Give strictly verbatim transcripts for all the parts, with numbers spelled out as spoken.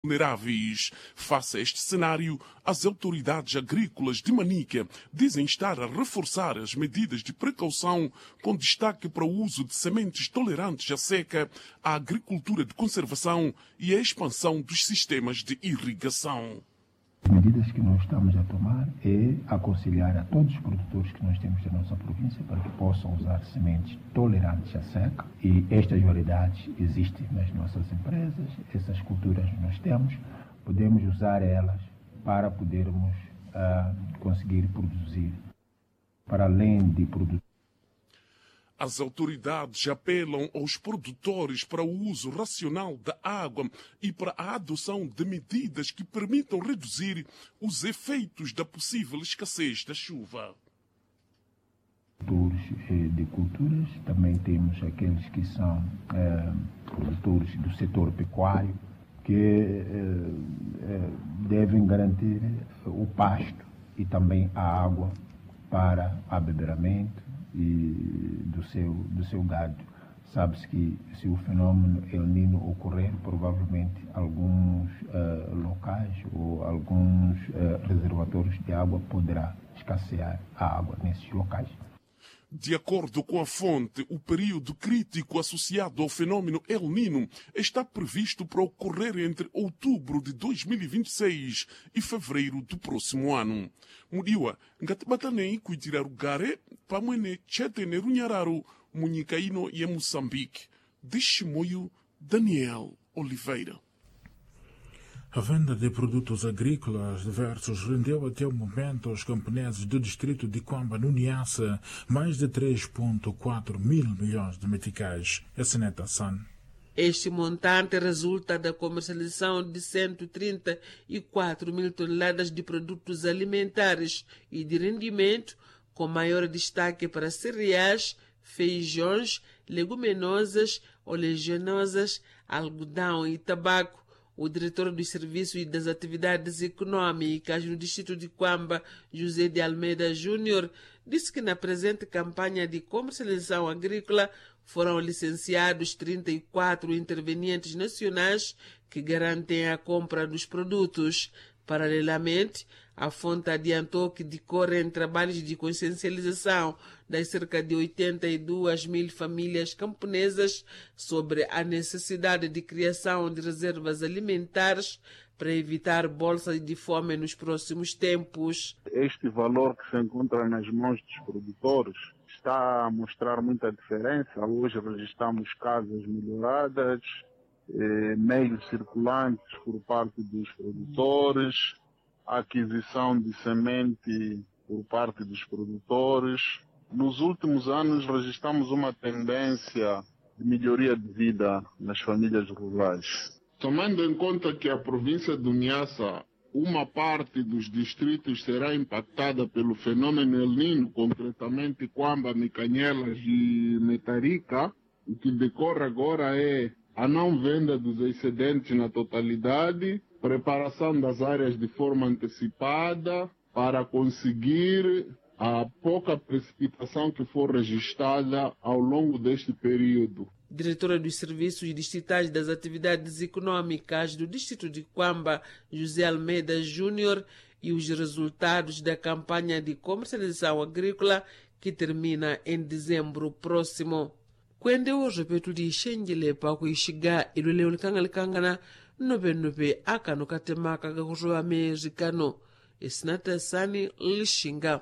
vulneráveis. Face a este cenário, as autoridades agrícolas de Manica dizem estar a reforçar as medidas de precaução, com destaque para o uso de sementes tolerantes à seca, a agricultura de conservação e a expansão dos sistemas de irrigação. As medidas que nós estamos a tomar é aconselhar a todos os produtores que nós temos na nossa província para que possam usar sementes tolerantes à seca, e estas variedades existem nas nossas empresas, essas culturas nós temos, podemos usar elas para podermos uh, conseguir produzir, para além de produzir. As autoridades apelam aos produtores para o uso racional da água e para a adoção de medidas que permitam reduzir os efeitos da possível escassez da chuva. Produtores de culturas, também temos aqueles que são eh, produtores do setor pecuário, que eh, eh, devem garantir o pasto e também a água para abeberamento e do seu, do seu gado. Sabe-se que se o fenômeno El Niño ocorrer, provavelmente alguns uh, locais ou alguns uh, reservatórios de água poderá escassear a água nesses locais. De acordo com a fonte, o período crítico associado ao fenômeno El Niño está previsto para ocorrer entre outubro de dois mil e vinte e seis e fevereiro do próximo ano. Muriwa, ngatibatanei kuitirar o gare, pamwene cheteneru nyararu, munhikaino e Moçambique. De Chimoio, Daniel Oliveira. A venda de produtos agrícolas diversos rendeu até o momento aos camponeses do distrito de Kwamba, no Niassa, mais de três vírgula quatro mil milhões de meticais. Essa é a San. Este montante resulta da comercialização de cento e trinta e quatro mil toneladas de produtos alimentares e de rendimento, com maior destaque para cereais, feijões, leguminosas, oleaginosas, algodão e tabaco. O diretor dos Serviços e das Atividades Econômicas no distrito de Kwamba, José de Almeida Júnior, disse que na presente campanha de comercialização agrícola foram licenciados trinta e quatro intervenientes nacionais que garantem a compra dos produtos. Paralelamente, a fonte adiantou que decorrem trabalhos de consciencialização das cerca de oitenta e duas mil famílias camponesas sobre a necessidade de criação de reservas alimentares para evitar bolsas de fome nos próximos tempos. Este valor que se encontra nas mãos dos produtores está a mostrar muita diferença. Hoje registramos casas melhoradas, eh, meios circulantes por parte dos produtores, a aquisição de semente por parte dos produtores. Nos últimos anos registramos uma tendência de melhoria de vida nas famílias rurais. Tomando em conta que a província do Niassa, uma parte dos distritos será impactada pelo fenômeno El Niño, concretamente Kwamba, Micanhelas e Metarica, o que decorre agora é a não venda dos excedentes na totalidade, preparação das áreas de forma antecipada para conseguir a pouca precipitação que for registrada ao longo deste período. Diretora dos Serviços Distritais das Atividades Econômicas do distrito de Kwamba, José Almeida Júnior, e os resultados da campanha de comercialização agrícola que termina em dezembro próximo. Kwende o repeto de Xengele pa kuishiga ilule ulikangalikangana nobe nobe akano katemaka kakuru amerikano isnata sani lishinga.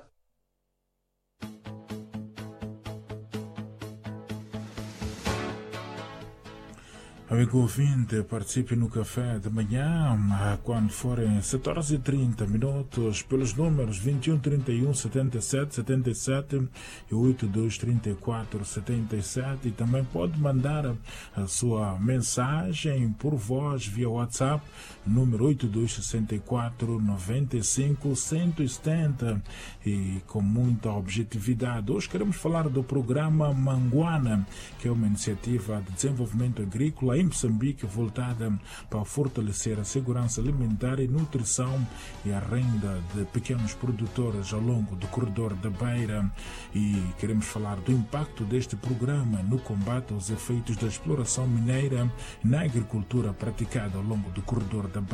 Amigo ouvinte, participe no café de manhã quando forem sete horas e trinta minutos pelos números vinte e um, trinta e um, setenta e sete, setenta e sete e oitenta e dois, trinta e quatro, setenta e sete, e também pode mandar a sua mensagem por voz via WhatsApp, número oito dois seis quatro, nove cinco, um zero sete zero, e com muita objetividade. Hoje queremos falar do programa Manguana, que é uma iniciativa de desenvolvimento agrícola em Moçambique voltada para fortalecer a segurança alimentar e nutrição e a renda de pequenos produtores ao longo do corredor da Beira. E queremos falar do impacto deste programa no combate aos efeitos da exploração mineira na agricultura praticada ao longo do corredor da Beira.